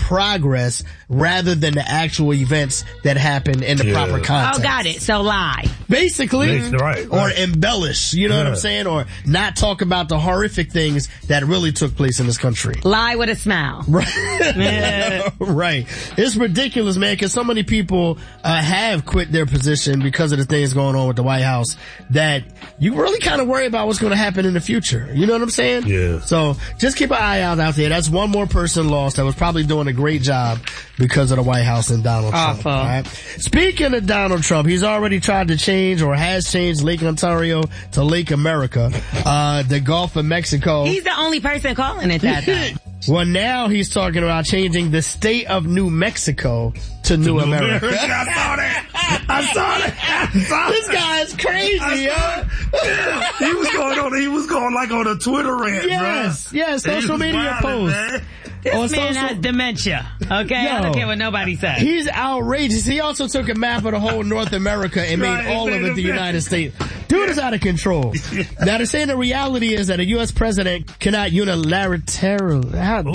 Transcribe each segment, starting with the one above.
progress rather than the actual events that happen in the proper context. Oh, got it. So lie. Basically. Right. Or embellish, you know what I'm saying? Or not talk about the horrific things that really took place in this country. Lie with a smile. Right. Right. It's ridiculous, man, because so many people have quit their position because of the things going on with the White House that you really kind of worry about what's going to happen in the future. You know what I'm saying? Yeah. So just keep an eye out there. That's one more person lost that was probably doing a great job because of the White House and Donald Trump. All right? Speaking of Donald Trump, he's already tried to change or has changed Lake Ontario to Lake America, the Gulf of Mexico. He's the only person calling it that, though. Well, now he's talking about changing the state of New Mexico to New America. I saw that. This guy is crazy, yo. Yeah. He was going like on a Twitter rant, Yes, bro. yes, social media post. Man. This man has dementia. Okay? I don't care what nobody says. He's outrageous. He also took a map of the whole North America and made all of it the United States. Dude is out of control. Now, they're saying the reality is that a U.S. president cannot unilaterally,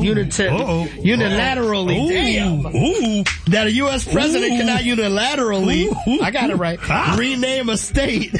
that a U.S. president cannot unilaterally, I got it right, rename a state.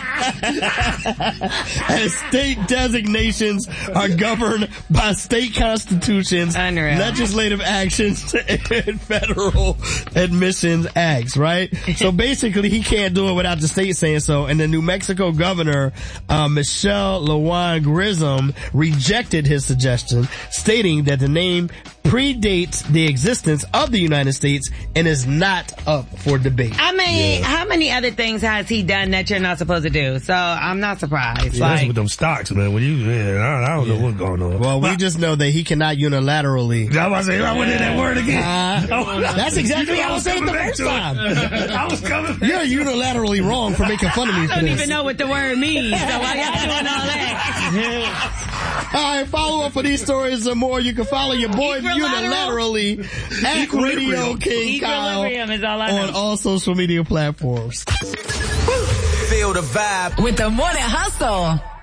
As state designations are governed by state constitutions, legislative actions, and federal admissions acts, right? So basically, he can't do it without the state saying so. And the New Mexico governor, Michelle Lujan Grisham, rejected his suggestion, stating that the name predates the existence of the United States and is not up for debate. I mean, how many other things has he done that you're not supposed to do? So I'm not surprised. Yeah, that's with them stocks, man. I don't know what's going on. Well, we just know that he cannot unilaterally. I was saying, I went in that word again. That's exactly what I was saying the first time. I was coming. You're unilaterally wrong for making fun of me for this. I don't even know what the word means, so why y'all doing all that? All right, follow up for these stories and more. You can follow your boy unilaterally at Radio King Kyle is all I know. on all social media platforms. Feel the vibe with the Morning Hustle.